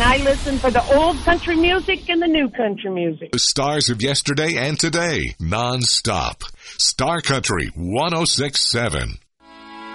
I listen for the old country music and the new country music. The stars of yesterday and today, non-stop. Star Country 106.7.